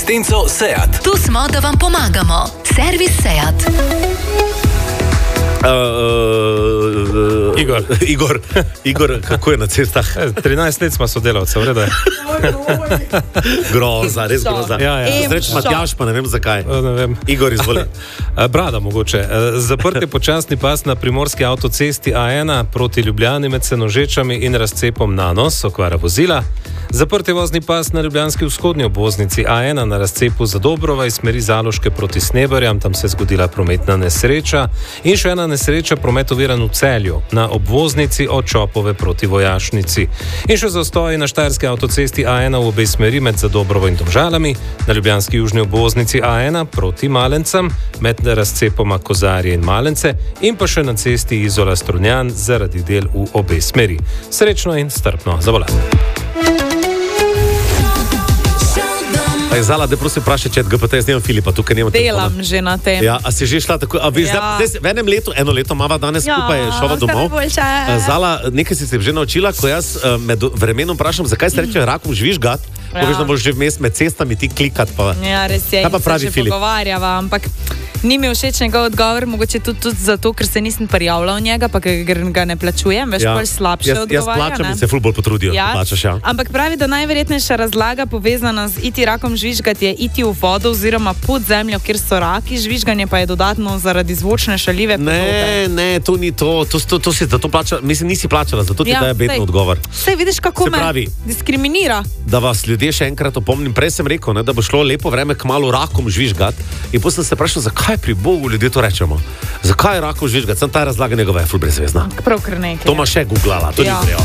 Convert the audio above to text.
Tenco Seat. Tu smo, da vam pomagamo. Servis Seat. Igor, kako je na cestah? 13 let smo sodelavci, v redu je. Groza, res groza. Sreč Matjaž, pa ne vem zakaj. Ne vem. Igor, izvoli. Brada mogoče. Zaprt je počasni pas na primorski avtocesti A1 proti Ljubljani med Senožečami in razcepom Nanos, okvara vozila. Zaprt je vozni pas na ljubljanski vzhodni obvoznici A1 na razcepu Zadobrova iz smeri Zaloške proti Sneberjam, tam se je zgodila prometna nesreča. In še ena nesreča, promet oviran v Celju, na obvoznici od Čopove proti Vojašnici. In še zastoji na štajerski avtocesti A1 v obe smeri med Zadobrovo in Domžalami, na ljubljanski južni obvoznici A1 proti Malencem, med razcepoma Kozarje in Malence in pa še na cesti Izola-Strunjan zaradi del v obe smeri. Srečno in strpno za volan. Zala, da prosim vprašaj, če GPT, jaz nemam Filipa, tukaj nemam telefona. Delam že na tem. Ja, a si že šla tako, a veš, zdaj v enem letu, eno leto mava danes skupaj šova domov. Zala, nekaj si se že naučila, ko jaz med vremenom vprašam, zakaj se reče rakom žvižgat, poveš, da boš že vmes med cestami ti klikat pa. Ja, res je, kaj pa pravi Filip? Pogovarjava, ampak ni mi všeč njegov odgovor, mogoče tudi zato, ker se nisem prijavila v njega, pa ker ga ne plačujem, veš, bolj slabše odgovarja. Jaz plačam in se ful bolj potrudijo, plačaš, ja. Ampak pravi, da najverjetnejša razlaga povezana z iti rakom žvižgati je iti v vodo oziroma pod zemljo, kjer so raki, žvižganje pa je dodatno zaradi zvočne šaljive podobe. Ne, to ni to si zato plačala, mislim, nisi plačala, zato ti daje bedno odgovor. Sej vidiš, kako me diskriminira. Da vas ljudje še enkrat opomnim, prej sem rekel, da bo šlo lepo vreme kmalu rakom žvižgati in potem sem se vprašal, zakaj pri Bogu ljudje to rečemo? Zakaj rakom žvižgati? Sem ta razlaga njegova je ful brezvezna. Prav kar nekaj. To ima še googlala, to ni